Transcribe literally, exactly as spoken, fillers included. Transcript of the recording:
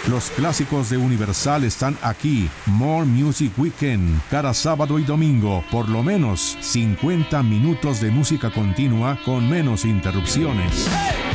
Los clásicos de Universal están aquí. More Music Weekend. Cada sábado y domingo, por lo menos cincuenta minutos de música continua con menos interrupciones.